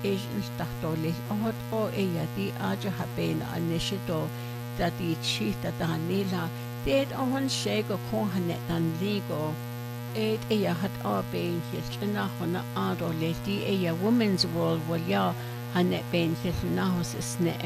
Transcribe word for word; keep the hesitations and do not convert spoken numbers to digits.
Asians tahtolis ohot o eyati aja habena anishido that the chita danila did on shego kohanetan ligo. Eight eya hat arbein hislina hona ado leti eya women's world wal ya hanet bein hislina hos isne